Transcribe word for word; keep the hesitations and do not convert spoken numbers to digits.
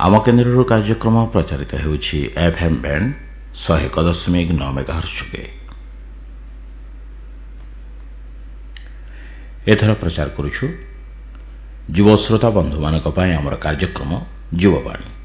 आम केन्द्र कार्यक्रम प्रचारित होउछि एफएम बैंड शहे एक दशमिक नौ मेगाहर्ट्ज जोगे। एथर प्रचार करुछु युव श्रोता बंधु मानक पय आमर कार्यक्रम युववाणी।